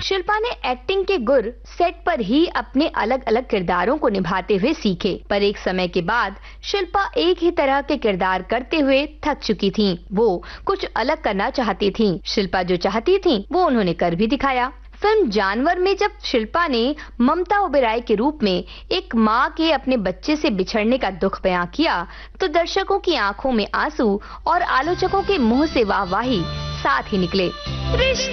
शिल्पा ने एक्टिंग के गुर सेट पर ही अपने अलग अलग किरदारों को निभाते हुए सीखे, पर एक समय के बाद शिल्पा एक ही तरह के किरदार करते हुए थक चुकी थीं। वो कुछ अलग करना चाहती थीं। शिल्पा जो चाहती थीं, वो उन्होंने कर भी दिखाया। फिल्म जानवर में जब शिल्पा ने ममता ओबेरॉय के रूप में एक मां के अपने बच्चे से बिछड़ने का दुख बयां किया, तो दर्शकों की आंखों में आंसू और आलोचकों के मुंह से वाहवाही साथ ही निकले।